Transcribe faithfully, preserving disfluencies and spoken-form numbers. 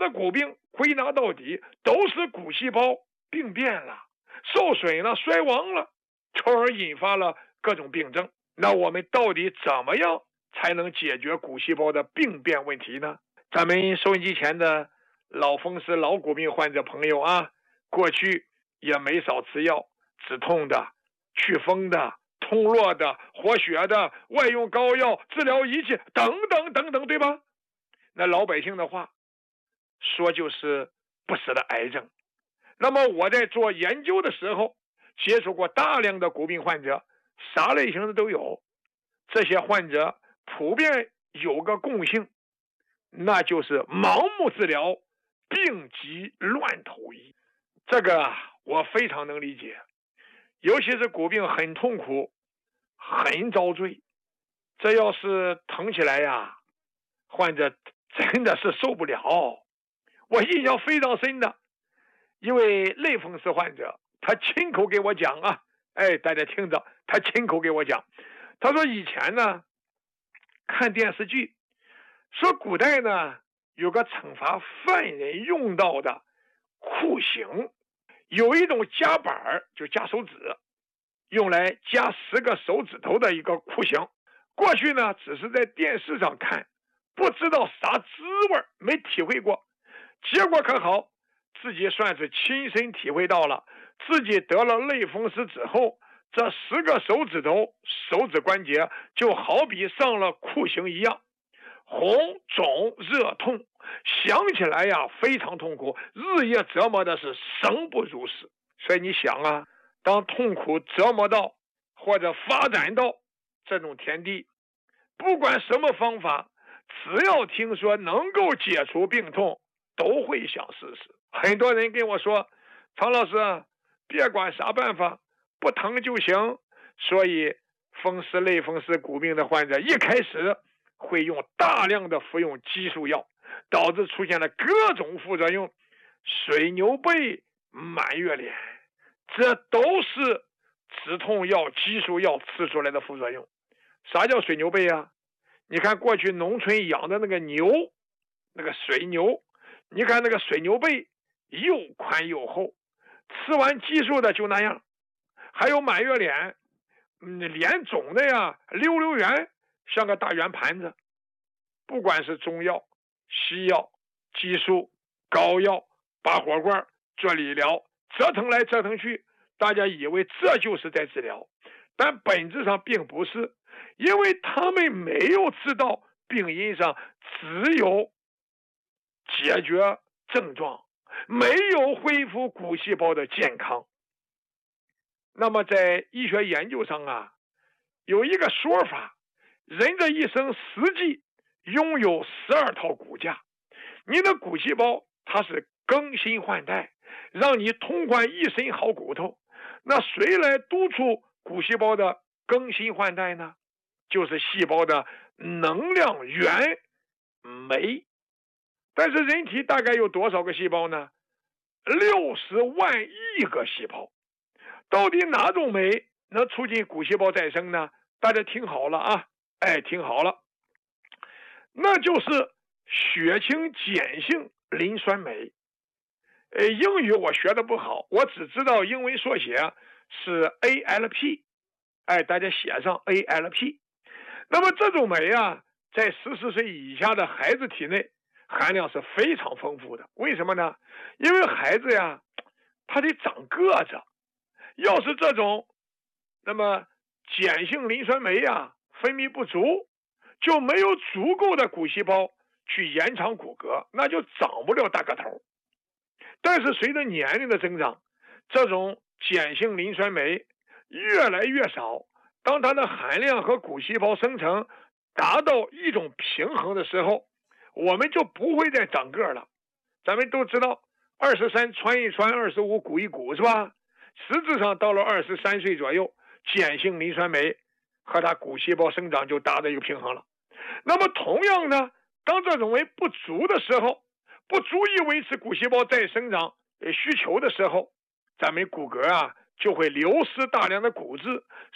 的骨病归纳到底都是骨细胞病变了、受损了、衰亡了，从而引发了各种病症。那我们到底怎么样才能解决骨细胞的病变问题呢？咱们收音机前的老风湿老骨病患者朋友啊，过去也没少吃药，止痛的、祛风的、通络的、活血的，外用膏药、治疗仪器等等等等，对吧？那老百姓的话说就是不死的癌症。那么我在做研究的时候接触过大量的骨病患者，啥类型的都有。这些患者普遍有个共性，那就是盲目治疗，病急乱投医。这个我非常能理解，尤其是骨病很痛苦，很遭罪。这要是疼起来呀，患者真的是受不了。我印象非常深的一位类风湿患者，他亲口给我讲啊，哎，大家听着，他亲口给我讲，他说以前呢看电视剧说古代呢有个惩罚犯人用到的酷刑，有一种夹板，就夹手指，用来夹十个手指头的一个酷刑。过去呢只是在电视上看，不知道啥滋味，没体会过。结果可好，自己算是亲身体会到了，自己得了类风湿之后，这十个手指头手指关节就好比上了酷刑一样，红肿热痛，想起来呀非常痛苦，日夜折磨的是生不如死。所以你想啊，当痛苦折磨到或者发展到这种田地，不管什么方法，只要听说能够解除病痛，都会想试试。很多人跟我说，唐老师别管啥办法，不疼就行。所以风湿类风湿骨病的患者一开始会用大量的服用激素药，导致出现了各种副作用，水牛背、满月脸，这都是止痛药、激素药吃出来的副作用。啥叫水牛背啊？你看过去农村养的那个牛，那个水牛，你看那个水牛背又宽又厚，吃完激素的就那样。还有满月脸，嗯，脸肿的呀，溜溜圆，像个大圆盘子。不管是中药、西药、激素、膏药、拔火罐、做理疗，折腾来折腾去，大家以为这就是在治疗，但本质上并不是，因为他们没有知道病因上只有解决症状，没有恢复骨细胞的健康。那么在医学研究上啊，有一个说法，人这一生实际拥有十二套骨架，你的骨细胞它是更新换代，让你通换一身好骨头。那谁来督促骨细胞的更新换代呢？就是细胞的能量源酶。但是人体大概有多少个细胞呢？六十万亿个细胞。到底哪种酶能促进骨细胞再生呢？大家听好了啊，哎，听好了，那就是血清碱性磷酸酶。呃，英语我学的不好，我只知道英文缩写是 A L P， 哎，大家写上 A L P。那么这种酶啊，在十四岁以下的孩子体内含量是非常丰富的。为什么呢？因为孩子呀，他得长个子。要是这种，那么碱性磷酸酶啊分泌不足，就没有足够的骨细胞去延长骨骼，那就长不了大个头。但是随着年龄的增长，这种碱性磷酸酶越来越少，当它的含量和骨细胞生成达到一种平衡的时候，我们就不会再长个了。咱们都知道二十三穿一穿，二十五鼓一鼓，是吧？实质上到了二十三岁左右，碱性磷酸酶和它骨细胞生长就达到一个平衡了。那么同样呢，当这种酶不足的时候，不足以维持骨细胞再生长需求的时候，咱们骨骼啊就会流失大量的骨质，